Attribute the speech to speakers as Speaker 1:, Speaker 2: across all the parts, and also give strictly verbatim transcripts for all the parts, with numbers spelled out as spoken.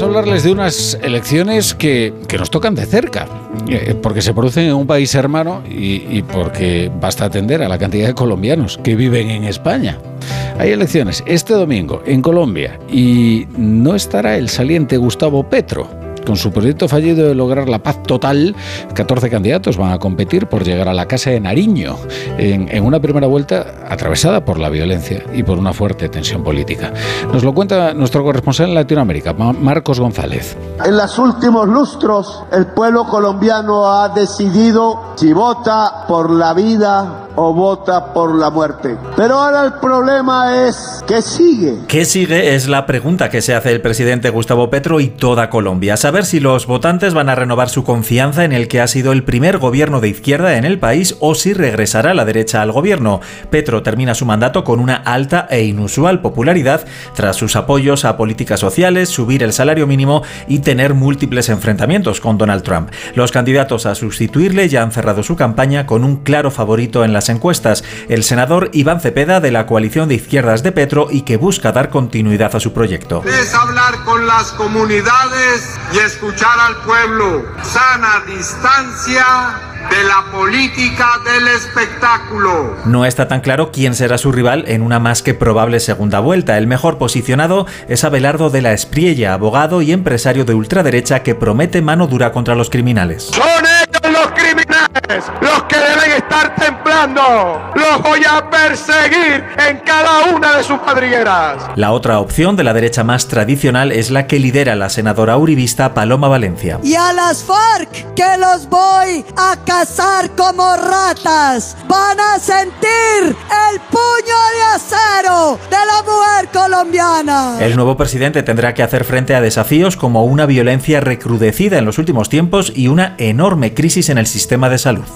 Speaker 1: a hablarles de unas elecciones que, que nos tocan de cerca, eh, porque se producen en un país hermano y, y porque basta atender a la cantidad de colombianos que viven en España. Hay elecciones este domingo en Colombia y no estará el saliente Gustavo Petro. Con su proyecto fallido de lograr la paz total, catorce candidatos van a competir por llegar a la Casa de Nariño en, en una primera vuelta atravesada por la violencia y por una fuerte tensión política. Nos lo cuenta nuestro corresponsal en Latinoamérica, Marcos González.
Speaker 2: En los últimos lustros, el pueblo colombiano ha decidido si vota por la vida o vota por la muerte. Pero ahora el problema es ¿qué sigue?
Speaker 3: ¿Qué sigue? Es la pregunta que se hace el presidente Gustavo Petro y toda Colombia. Saber si los votantes van a renovar su confianza en el que ha sido el primer gobierno de izquierda en el país o si regresará la derecha al gobierno. Petro termina su mandato con una alta e inusual popularidad tras sus apoyos a políticas sociales, subir el salario mínimo y tener múltiples enfrentamientos con Donald Trump. Los candidatos a sustituirle ya han cerrado su campaña con un claro favorito en las encuestas, el senador Iván Cepeda de la coalición de izquierdas de Petro y que busca dar continuidad a su proyecto.
Speaker 4: Es hablar con las comunidades y escuchar al pueblo. Sana distancia de la política del espectáculo.
Speaker 3: No está tan claro quién será su rival en una más que probable segunda vuelta. El mejor posicionado es Abelardo de la Espriella, abogado y empresario de ultraderecha que promete mano dura contra los criminales.
Speaker 4: ¡Son ellos los criminales los que deben estar templando! ¡Los voy a perseguir en cada una de sus madrigueras!
Speaker 3: La otra opción de la derecha más tradicional es la que lidera la senadora uribista Paloma Valencia.
Speaker 5: Y a las FARC que los voy a cazar como ratas. Van a sentir el puño de acero de la mujer colombiana.
Speaker 3: El nuevo presidente tendrá que hacer frente a desafíos como una violencia recrudecida en los últimos tiempos y una enorme crisis en el sistema de salud.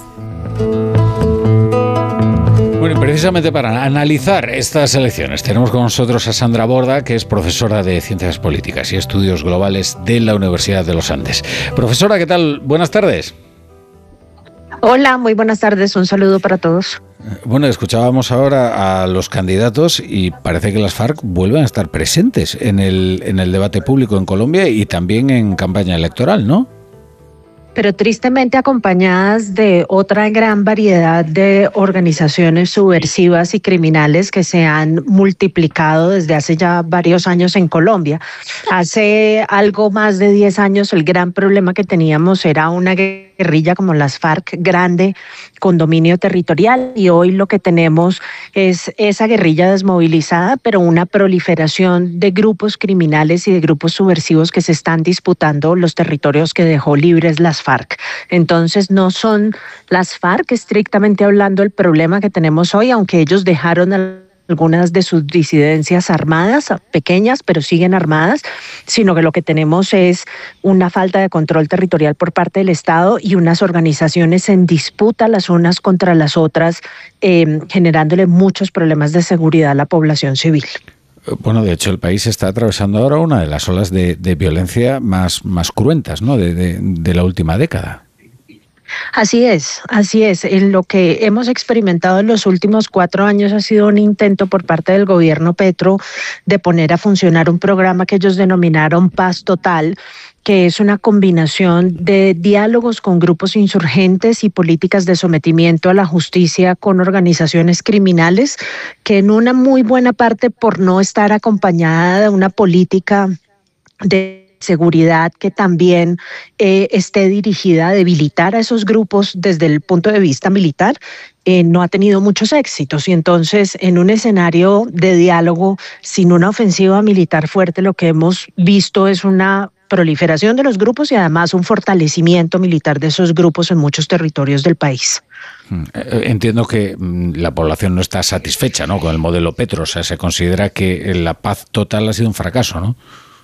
Speaker 1: Bueno, y precisamente para analizar estas elecciones tenemos con nosotros a Sandra Borda, que es profesora de Ciencias Políticas y Estudios Globales de la Universidad de los Andes. Profesora, ¿qué tal? Buenas tardes.
Speaker 6: Hola, muy buenas tardes. Un saludo para todos.
Speaker 1: Bueno, escuchábamos ahora a los candidatos y parece que las FARC vuelven a estar presentes en el, en el debate público en Colombia y también en campaña electoral, ¿no?
Speaker 6: Pero tristemente acompañadas de otra gran variedad de organizaciones subversivas y criminales que se han multiplicado desde hace ya varios años en Colombia. Hace algo más de diez años el gran problema que teníamos era una guerrilla como las FARC grande con dominio territorial y hoy lo que tenemos es esa guerrilla desmovilizada, pero una proliferación de grupos criminales y de grupos subversivos que se están disputando los territorios que dejó libres las FARC. Entonces no son las FARC estrictamente hablando el problema que tenemos hoy, aunque ellos dejaron a algunas de sus disidencias armadas, pequeñas, pero siguen armadas, sino que lo que tenemos es una falta de control territorial por parte del Estado y unas organizaciones en disputa las unas contra las otras, eh, generándole muchos problemas de seguridad a la población civil.
Speaker 1: Bueno, de hecho, el país está atravesando ahora una de las olas de, de violencia más, más cruentas, ¿no?, de, de, de la última década.
Speaker 6: Así es, así es. En lo que hemos experimentado en los últimos cuatro años ha sido un intento por parte del gobierno Petro de poner a funcionar un programa que ellos denominaron Paz Total, que es una combinación de diálogos con grupos insurgentes y políticas de sometimiento a la justicia con organizaciones criminales, que en una muy buena parte por no estar acompañada de una política de seguridad que también eh, esté dirigida a debilitar a esos grupos desde el punto de vista militar, eh, no ha tenido muchos éxitos. Y entonces, en un escenario de diálogo sin una ofensiva militar fuerte, lo que hemos visto es una proliferación de los grupos y además un fortalecimiento militar de esos grupos en muchos territorios del país.
Speaker 1: Entiendo que la población no está satisfecha, ¿no?, con el modelo Petro. O sea, se considera que la paz total ha sido un fracaso, ¿no?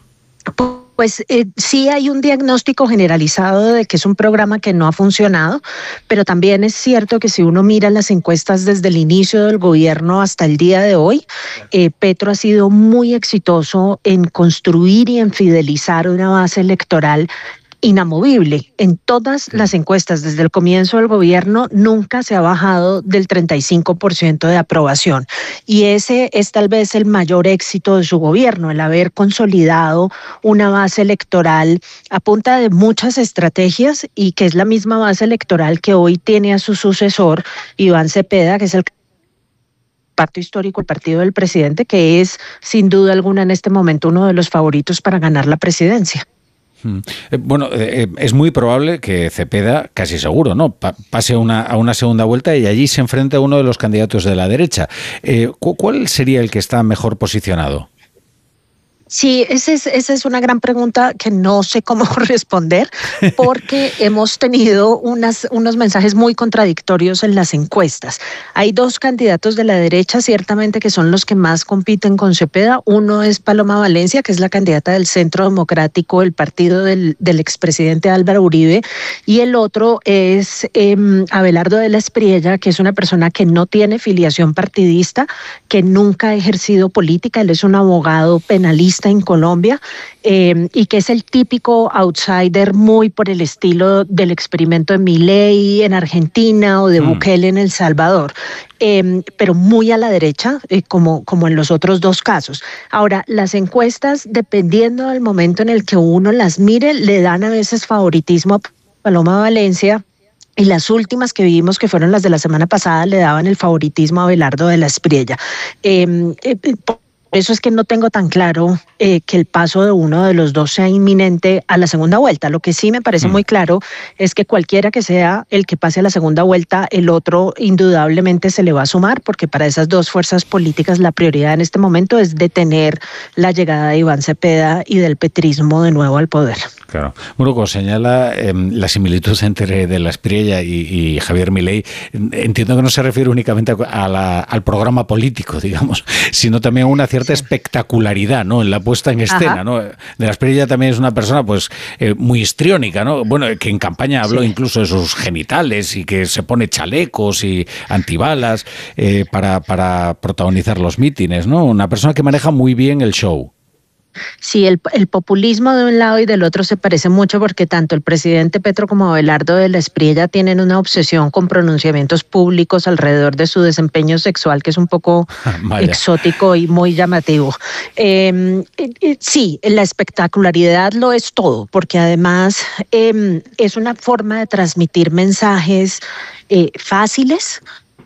Speaker 6: Pues eh, sí hay un diagnóstico generalizado de que es un programa que no ha funcionado, pero también es cierto que si uno mira las encuestas desde el inicio del gobierno hasta el día de hoy, eh, Petro ha sido muy exitoso en construir y en fidelizar una base electoral inamovible. En todas las encuestas desde el comienzo del gobierno nunca se ha bajado del treinta y cinco por ciento de aprobación. Y ese es tal vez el mayor éxito de su gobierno, el haber consolidado una base electoral a punta de muchas estrategias y que es la misma base electoral que hoy tiene a su sucesor, Iván Cepeda, que es el pacto histórico, el partido del presidente, que es sin duda alguna en este momento uno de los favoritos para ganar la presidencia.
Speaker 1: Bueno, eh, es muy probable que Cepeda, casi seguro, ¿no?, Pa- pase una, a una segunda vuelta y allí se enfrente a uno de los candidatos de la derecha. Eh, ¿Cuál sería el que está mejor posicionado?
Speaker 6: Sí, esa es, esa es una gran pregunta que no sé cómo responder porque hemos tenido unas, unos mensajes muy contradictorios en las encuestas. Hay dos candidatos de la derecha, ciertamente, que son los que más compiten con Cepeda. Uno es Paloma Valencia, que es la candidata del Centro Democrático, el partido del, del expresidente Álvaro Uribe, y el otro es eh, Abelardo de la Espriella, que es una persona que no tiene filiación partidista, que nunca ha ejercido política. Él es un abogado penalista en Colombia eh, y que es el típico outsider muy por el estilo del experimento de Milei en Argentina o de mm. Bukele en El Salvador, eh, pero muy a la derecha eh, como, como en los otros dos casos. Ahora, las encuestas, dependiendo del momento en el que uno las mire, le dan a veces favoritismo a Paloma Valencia. Y las últimas que vimos, que fueron las de la semana pasada, le daban el favoritismo a Abelardo de la Espriella. Eh, eh, Por eso es que no tengo tan claro eh, que el paso de uno de los dos sea inminente a la segunda vuelta. Lo que sí me parece mm. muy claro es que cualquiera que sea el que pase a la segunda vuelta, el otro indudablemente se le va a sumar, porque para esas dos fuerzas políticas la prioridad en este momento es detener la llegada de Iván Cepeda y del petrismo de nuevo al poder.
Speaker 1: Claro. Muruco señala eh, la similitud entre de la Espriella y, y Javier Milei. Entiendo que no se refiere únicamente a la, al programa político, digamos, sino también a una cierta espectacularidad, ¿no?, en la puesta en escena. Ajá. ¿No? De la Espriella también es una persona pues eh, muy histriónica, ¿no? Bueno, que en campaña habló sí. incluso de sus genitales y que se pone chalecos y antibalas eh, para, para protagonizar los mítines, ¿no? Una persona que maneja muy bien el show.
Speaker 6: Sí, el, el populismo de un lado y del otro se parece mucho porque tanto el presidente Petro como Abelardo de la Espriella tienen una obsesión con pronunciamientos públicos alrededor de su desempeño sexual, que es un poco exótico y muy llamativo. Eh, eh, sí, la espectacularidad lo es todo, porque además eh, es una forma de transmitir mensajes eh, fáciles,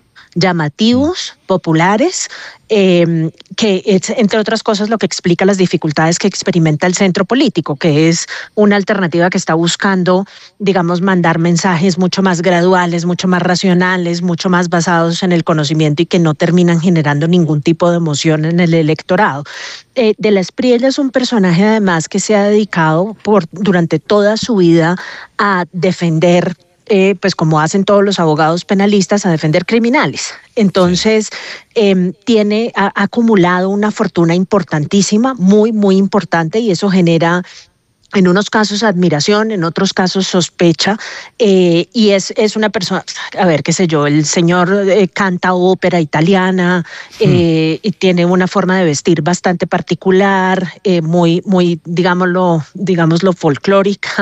Speaker 6: llamativos, populares, eh, que es, entre otras cosas, lo que explica las dificultades que experimenta el centro político, que es una alternativa que está buscando, digamos, mandar mensajes mucho más graduales, mucho más racionales, mucho más basados en el conocimiento y que no terminan generando ningún tipo de emoción en el electorado. Eh, de la Espriella es un personaje además que se ha dedicado por, durante toda su vida a defender Eh, pues como hacen todos los abogados penalistas, a defender criminales. Entonces, eh, tiene, ha, ha acumulado una fortuna importantísima, muy, muy importante, y eso genera en unos casos admiración, en otros casos sospecha, eh, y es, es una persona, a ver, qué sé yo, el señor eh, canta ópera italiana, eh, hmm. y tiene una forma de vestir bastante particular, eh, muy, muy, digámoslo, digámoslo folclórica.